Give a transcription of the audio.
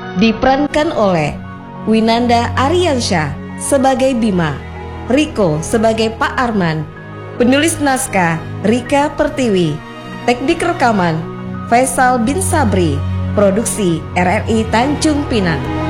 Diperankan oleh Winanda Ariansyah sebagai Bima, Riko sebagai Pak Arman, penulis naskah Rika Pertiwi, teknik rekaman Faisal bin Sabri, produksi RRI Tanjung Pinang.